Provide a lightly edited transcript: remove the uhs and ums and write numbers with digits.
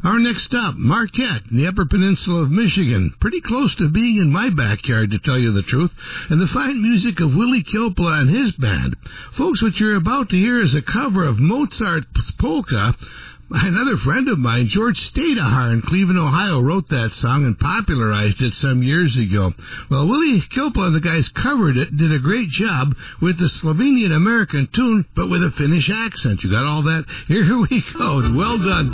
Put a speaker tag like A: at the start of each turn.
A: Our next stop, Marquette, in the Upper Peninsula of Michigan. Pretty close to being in my backyard, to tell you the truth. And the fine music of Willie Kilpela and his band. Folks, what you're about to hear is a cover of Mozart's polka. Another friend of mine, George Stadahar in Cleveland, Ohio, wrote that song and popularized it some years ago. Well, Willie Kilpela and the guys covered it, did a great job with the Slovenian-American tune, but with a Finnish accent. You got all that? Here we go. Well done.